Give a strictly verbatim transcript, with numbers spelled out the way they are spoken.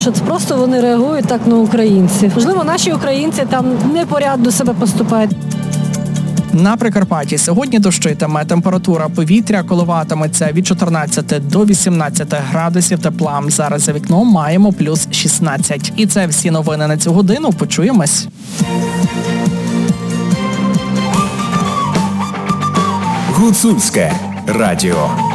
Що це просто вони реагують так на українців. Можливо, наші українці там непорядно себе поступають. На Прикарпатті сьогодні дощитиме. Температура повітря коливатиметься від чотирнадцяти до вісімнадцяти градусів тепла. Зараз за вікном маємо плюс шістнадцять. І це всі новини на цю годину. Почуємось. Гуцульське радіо.